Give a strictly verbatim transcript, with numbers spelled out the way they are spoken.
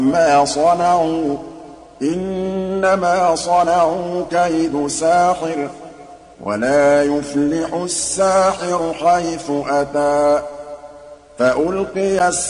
مَا صَنَعُوا إِنَّمَا صَنَعُوا كَيْدُ سَاحِرٍ ۖ وَلَا يُفْلِحُ السَّاحِرُ حَيْثُ أَتَىٰ فَأُلْقِيَ